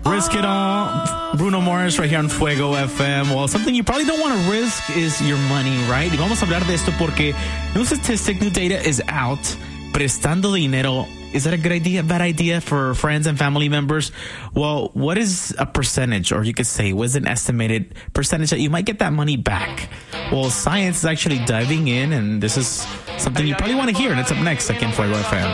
Risk It All. Bruno Mars right here on Fuego FM. Well, something you probably don't want to risk is your money, right? Y vamos a hablar de esto porque new statistic, new data is out. Prestando dinero. Is that a good idea, bad idea for friends and family members? Well, what is a percentage, or you could say, what is an estimated percentage that you might get that money back? Well, science is actually diving in, and this is something you probably want to hear, and it's up next, aquí en Fuego FM.